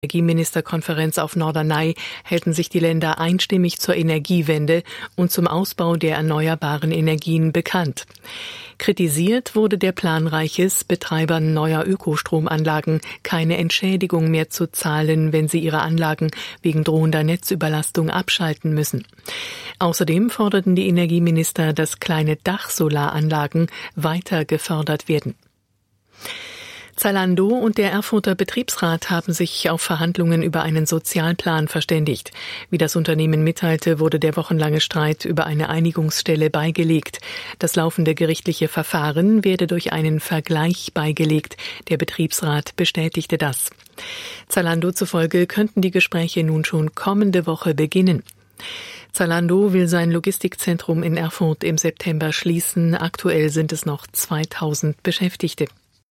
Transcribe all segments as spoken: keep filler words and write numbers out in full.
Energieministerkonferenz auf Norderney hielten sich die Länder einstimmig zur Energiewende und zum Ausbau der erneuerbaren Energien bekannt. Kritisiert wurde der Plan Reiches, Betreibern neuer Ökostromanlagen keine Entschädigung mehr zu zahlen, wenn sie ihre Anlagen wegen drohender Netzüberlastung abschalten müssen. Außerdem forderten die Energieminister, dass kleine Dachsolaranlagen weiter gefördert werden. Zalando und der Erfurter Betriebsrat haben sich auf Verhandlungen über einen Sozialplan verständigt. Wie das Unternehmen mitteilte, wurde der wochenlange Streit über eine Einigungsstelle beigelegt. Das laufende gerichtliche Verfahren werde durch einen Vergleich beigelegt. Der Betriebsrat bestätigte das. Zalando zufolge könnten die Gespräche nun schon kommende Woche beginnen. Zalando will sein Logistikzentrum in Erfurt im September schließen. Aktuell sind es noch zweitausend Beschäftigte.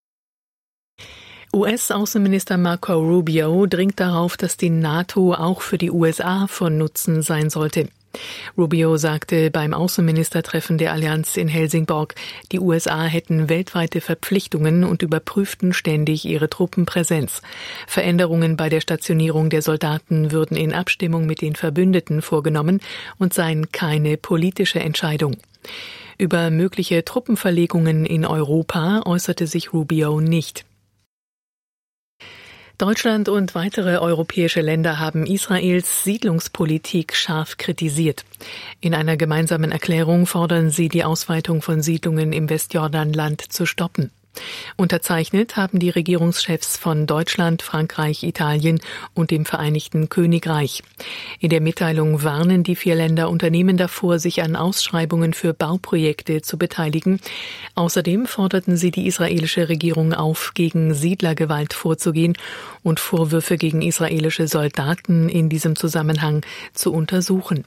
U S-Außenminister Marco Rubio dringt darauf, dass die NATO auch für die U S A von Nutzen sein sollte. Rubio sagte beim Außenministertreffen der Allianz in Helsingborg, die U S A hätten weltweite Verpflichtungen und überprüften ständig ihre Truppenpräsenz. Veränderungen bei der Stationierung der Soldaten würden in Abstimmung mit den Verbündeten vorgenommen und seien keine politische Entscheidung. Über mögliche Truppenverlegungen in Europa äußerte sich Rubio nicht. Deutschland und weitere europäische Länder haben Israels Siedlungspolitik scharf kritisiert. In einer gemeinsamen Erklärung fordern sie, die Ausweitung von Siedlungen im Westjordanland zu stoppen. Unterzeichnet haben die Regierungschefs von Deutschland, Frankreich, Italien und dem Vereinigten Königreich. In der Mitteilung warnen die vier Länder Unternehmen davor, sich an Ausschreibungen für Bauprojekte zu beteiligen. Außerdem forderten sie die israelische Regierung auf, gegen Siedlergewalt vorzugehen und Vorwürfe gegen israelische Soldaten in diesem Zusammenhang zu untersuchen.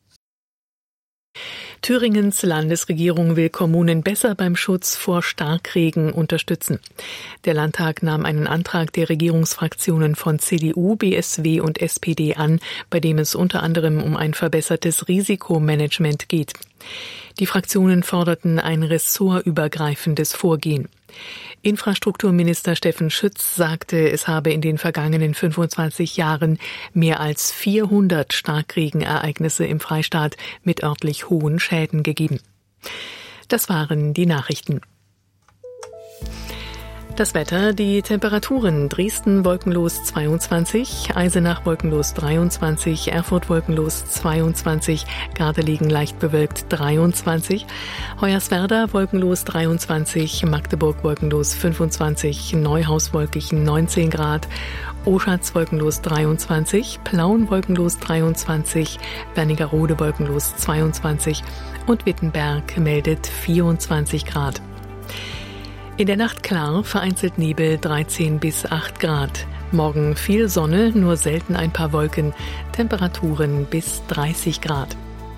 Thüringens Landesregierung will Kommunen besser beim Schutz vor Starkregen unterstützen. Der Landtag nahm einen Antrag der Regierungsfraktionen von C D U, B S W und S P D an, bei dem es unter anderem um ein verbessertes Risikomanagement geht. Die Fraktionen forderten ein ressortübergreifendes Vorgehen. Infrastrukturminister Steffen Schütz sagte, es habe in den vergangenen fünfundzwanzig Jahren mehr als vierhundert Starkregenereignisse im Freistaat mit örtlich hohen Schäden gegeben. Das waren die Nachrichten. Das Wetter, die Temperaturen: Dresden wolkenlos zweiundzwanzig, Eisenach wolkenlos dreiundzwanzig, Erfurt wolkenlos zweiundzwanzig, Gardelegen leicht bewölkt dreiundzwanzig, Hoyerswerda wolkenlos dreiundzwanzig, Magdeburg wolkenlos fünfundzwanzig, Neuhaus wolkig neunzehn Grad, Oschatz wolkenlos dreiundzwanzig, Plauen wolkenlos dreiundzwanzig, Wernigerode wolkenlos zweiundzwanzig und Wittenberg meldet vierundzwanzig Grad. In der Nacht klar, vereinzelt Nebel, dreizehn bis acht Grad. Morgen viel Sonne, nur selten ein paar Wolken, Temperaturen bis dreißig Grad.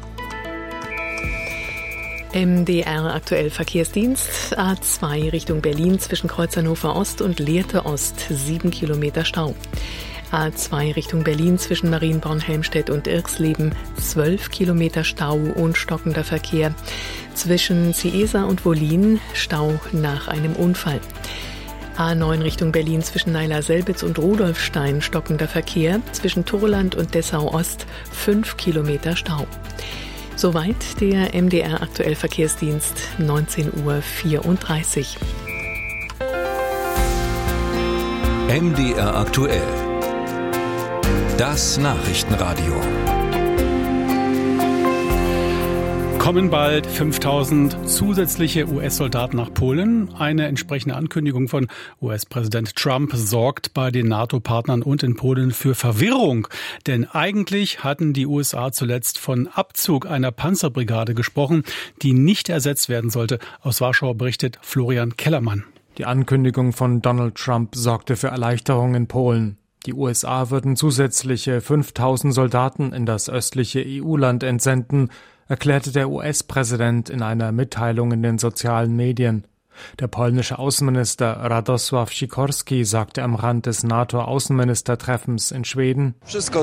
M D R aktuell Verkehrsdienst, A zwei Richtung Berlin zwischen Kreuz Hannover Ost und Lehrte Ost, sieben Kilometer Stau. A zwei Richtung Berlin zwischen Marienborn-Helmstedt und Irxleben, zwölf Kilometer Stau und stockender Verkehr. Zwischen Ciesa und Wollin Stau nach einem Unfall. A neun Richtung Berlin zwischen Naila-Selbitz und Rudolfstein stockender Verkehr. Zwischen Turland und Dessau-Ost fünf Kilometer Stau. Soweit der M D R aktuell Verkehrsdienst, neunzehn Uhr vierunddreißig. M D R aktuell. Das Nachrichtenradio. Kommen bald fünftausend zusätzliche U S-Soldaten nach Polen. Eine entsprechende Ankündigung von U S-Präsident Trump sorgt bei den NATO-Partnern und in Polen für Verwirrung. Denn eigentlich hatten die U S A zuletzt von Abzug einer Panzerbrigade gesprochen, die nicht ersetzt werden sollte. Aus Warschau berichtet Florian Kellermann. Die Ankündigung von Donald Trump sorgte für Erleichterung in Polen. Die U S A würden zusätzliche fünftausend Soldaten in das östliche E U-Land entsenden, erklärte der U S-Präsident in einer Mitteilung in den sozialen Medien. Der polnische Außenminister Radosław Sikorski sagte am Rand des NATO-Außenministertreffens in Schweden: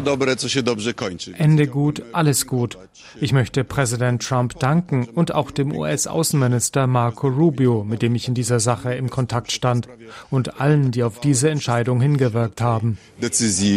Ende gut, alles gut. Ich möchte Präsident Trump danken und auch dem U S-Außenminister Marco Rubio, mit dem ich in dieser Sache im Kontakt stand, und allen, die auf diese Entscheidung hingewirkt haben.